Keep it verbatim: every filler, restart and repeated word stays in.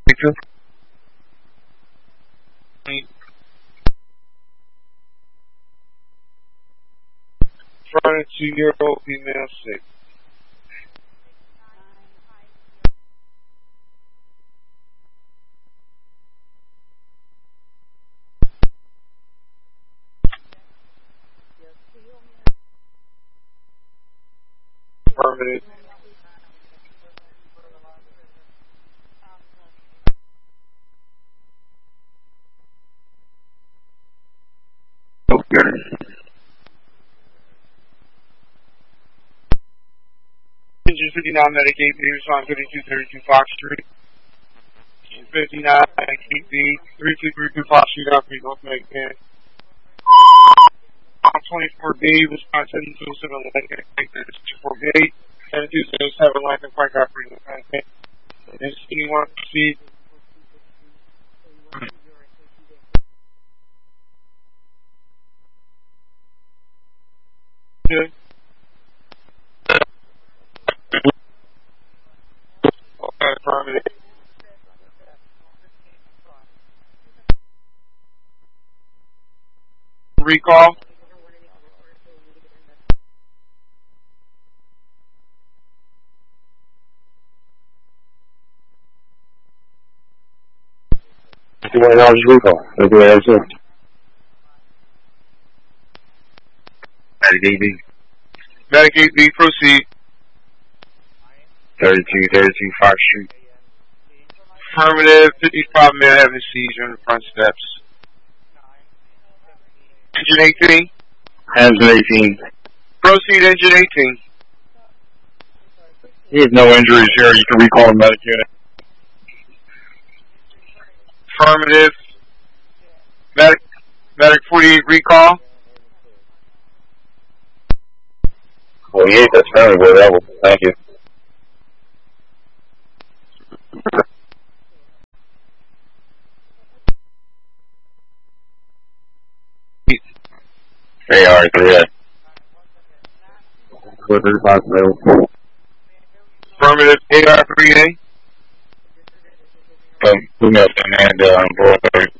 Front two-year-old female six. Affirmative. Engine fifty-nine Medicaid B, respond thirty-two thirty-two Fox Street. fifty-nine Medicaid B, thirty-two thirty-two Fox Street, out three North Medicaid. twenty-four B, respond seven two seven twenty-four B, seven two zero seven Lincoln Park, out three North Medicaid. And anyone proceed. Good. Affirmative. Recall. fifty-one dollars recall. Let's do it as Medicaid B. Medicaid B, proceed. thirty-two thirty-two Fox Street. Affirmative, fifty-five men having a seizure on the front steps. Engine eighteen. Engine eighteen. Proceed, engine eighteen. He has no injuries here. You can recall the medic unit. Affirmative. Medic, medic forty-eight recall. forty-eight, that's very good level. Thank you. A R three A. Affirmative, A R three A. Um, female command on board.